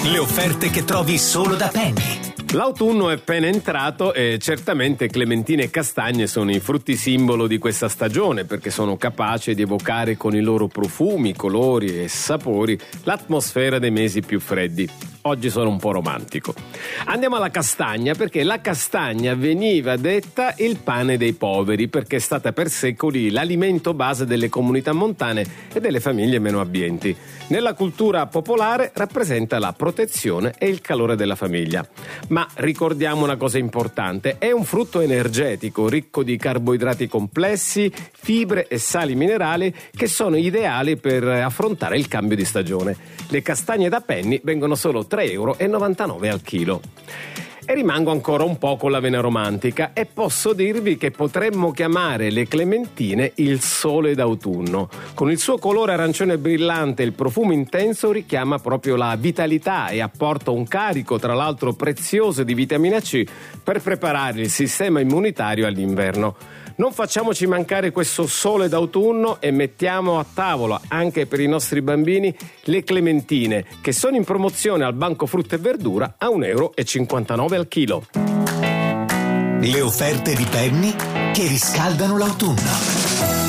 Le offerte che trovi solo da Penny. L'autunno è appena entrato e certamente clementine e castagne sono i frutti simbolo di questa stagione, perché sono capaci di evocare con i loro profumi, colori e sapori l'atmosfera dei mesi più freddi. Oggi sono un po' romantico. Andiamo alla castagna, perché la castagna veniva detta il pane dei poveri, perché è stata per secoli l'alimento base delle comunità montane e delle famiglie meno abbienti. Nella cultura popolare rappresenta la protezione e il calore della famiglia. Ma ricordiamo una cosa importante: è un frutto energetico, ricco di carboidrati complessi, fibre e sali minerali che sono ideali per affrontare il cambio di stagione. Le castagne da Penny vengono solo 3,99 € al chilo. E rimango ancora un po' con la vena romantica e posso dirvi che potremmo chiamare le clementine il sole d'autunno. Con il suo colore arancione brillante e il profumo intenso richiama proprio la vitalità e apporta un carico, tra l'altro prezioso, di vitamina C per preparare il sistema immunitario all'inverno. Non facciamoci mancare questo sole d'autunno e mettiamo a tavola anche per i nostri bambini le clementine, che sono in promozione al Banco Frutta e Verdura a 1,59 € al chilo. Le offerte di Penny che riscaldano l'autunno.